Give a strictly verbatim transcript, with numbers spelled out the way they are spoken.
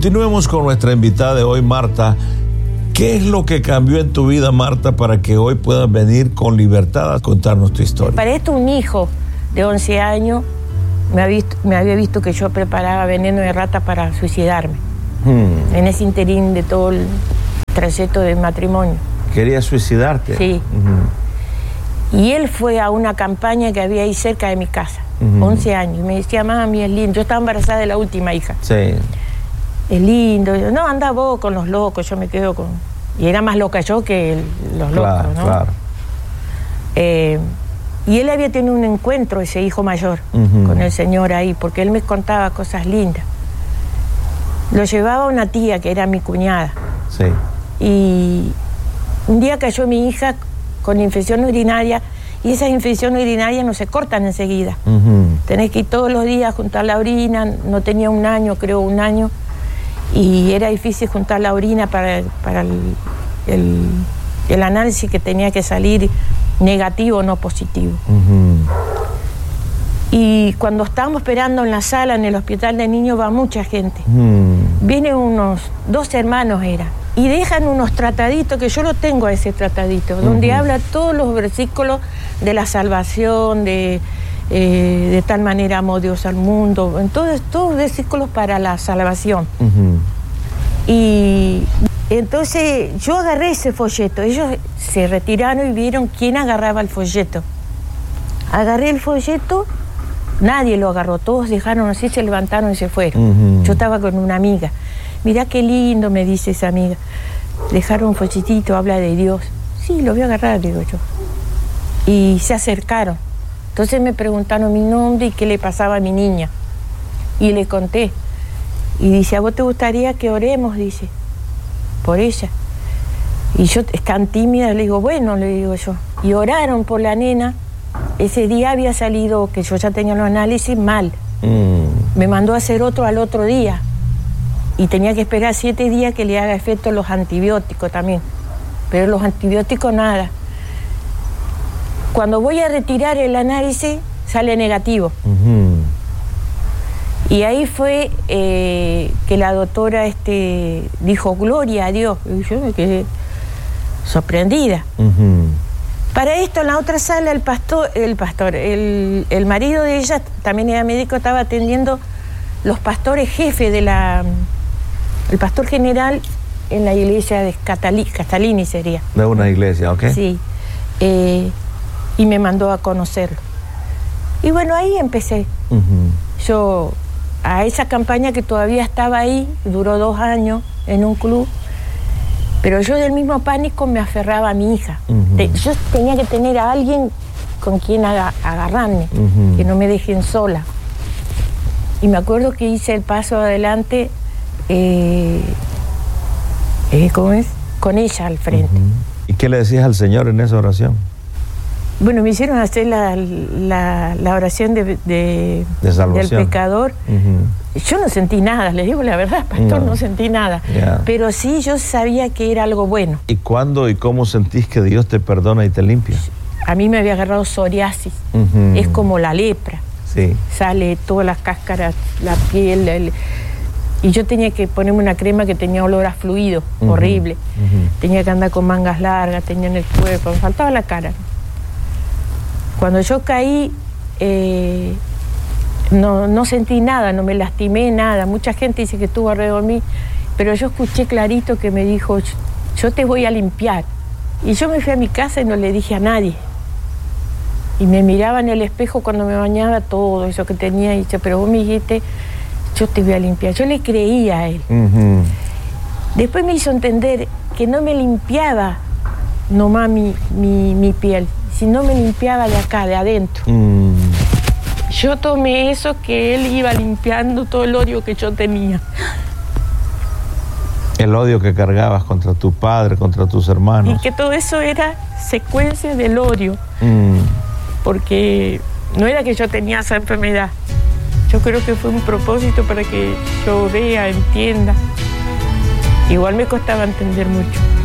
Continuemos con nuestra invitada de hoy, Marta. ¿Qué es lo que cambió en tu vida, Marta, para que hoy puedas venir con libertad a contarnos tu historia? Para esto, un hijo de once años me había visto, me había visto que yo preparaba veneno de rata para suicidarme. Hmm. En ese interín de todo el trayecto del matrimonio. ¿Querías suicidarte? Sí. Uh-huh. Y él fue a una campaña que había ahí cerca de mi casa, uh-huh. once años. Y me decía, mami, es lindo. Yo estaba embarazada de la última hija. Sí. Es lindo. Yo, no, anda vos con los locos, yo me quedo con... Y era más loca yo que el, los claro, locos, ¿no? Claro. Eh, y él había tenido un encuentro, ese hijo mayor, uh-huh. con el señor ahí, porque él me contaba cosas lindas. Lo llevaba una tía, que era mi cuñada. Sí. Y un día cayó mi hija con infección urinaria, y esas infecciones urinarias no se cortan enseguida. Uh-huh. Tenés que ir todos los días a juntar la orina. No tenía un año, creo un año, y era difícil juntar la orina para, para el, el, el análisis que tenía que salir negativo, no positivo. Uh-huh. Y cuando estábamos esperando en la sala, en el hospital de niños, va mucha gente. Uh-huh. Vienen unos dos hermanos, era, y dejan unos trataditos, que yo lo tengo a ese tratadito, uh-huh. donde habla todos los versículos de la salvación, de, eh, de tal manera amó Dios al mundo, entonces todos versículos para la salvación. Uh-huh. Y entonces yo agarré ese folleto, ellos se retiraron y vieron quién agarraba el folleto. Agarré el folleto, nadie lo agarró, todos dejaron así, se levantaron y se fueron. Uh-huh. Yo estaba con una amiga. Mirá qué lindo, me dice esa amiga. Dejaron un folletito, habla de Dios. Sí, lo voy a agarrar, digo yo. Y se acercaron. Entonces me preguntaron mi nombre y qué le pasaba a mi niña. Y le conté. Y dice, ¿a vos te gustaría que oremos? Dice, por ella. Y yo, tan tímida, le digo, bueno, le digo yo. Y oraron por la nena. Ese día había salido, que yo ya tenía los análisis, mal. Mm. Me mandó a hacer otro al otro día. Y tenía que esperar siete días que le haga efecto los antibióticos también. Pero los antibióticos nada. Cuando voy a retirar el análisis, sale negativo. Uh-huh. Y ahí fue eh, que la doctora este, dijo, gloria a Dios. Y yo me quedé sorprendida. Uh-huh. Para esto, en la otra sala, el pastor, el pastor, el, el marido de ella, también era médico, estaba atendiendo los pastores jefes de la... El pastor general en la iglesia de Catalini, Catalini sería. De una iglesia, ¿ok? Sí. Eh, y me mandó a conocerlo. Y bueno, ahí empecé. Uh-huh. Yo, a esa campaña que todavía estaba ahí, duró dos años en un club, pero yo del mismo pánico me aferraba a mi hija. Uh-huh. Te, yo tenía que tener a alguien con quien aga, agarrarme, uh-huh. que no me dejen sola. Y me acuerdo que hice el paso adelante... Eh, eh, ¿cómo es? Con ella al frente. Uh-huh. ¿Y qué le decías al Señor en esa oración? Bueno, me hicieron hacer la, la, la oración de, de, de salvación del pecador. Uh-huh. Yo no sentí nada, les digo la verdad, pastor, no, no sentí nada. Yeah. Pero sí yo sabía que era algo bueno. ¿Y cuándo y cómo sentís que Dios te perdona y te limpia? A mí me había agarrado psoriasis. Uh-huh. Es como la lepra. Sí. Sale todas las cáscaras, la piel... El, y yo tenía que ponerme una crema que tenía olor a fluido, uh-huh. horrible. Uh-huh. Tenía que andar con mangas largas, tenía en el cuerpo, me faltaba la cara. Cuando yo caí, eh, no, no sentí nada, no me lastimé nada. Mucha gente dice que estuvo alrededor de mí, pero yo escuché clarito que me dijo, yo te voy a limpiar. Y yo me fui a mi casa y no le dije a nadie. Y me miraba en el espejo cuando me bañaba todo eso que tenía, y dice, pero vos me dijiste... yo te voy a limpiar. Yo le creía a él. Uh-huh. Después me hizo entender que no me limpiaba nomás mi, mi, mi piel, sino me limpiaba de acá, de adentro. Uh-huh. Yo tomé eso, que él iba limpiando todo el odio que yo tenía. El odio que cargabas contra tu padre, contra tus hermanos. Y que todo eso era secuencia del odio. Uh-huh. Porque no era que yo tenía esa enfermedad. Yo creo que fue un propósito para que yo vea, entienda. Igual me costaba entender mucho.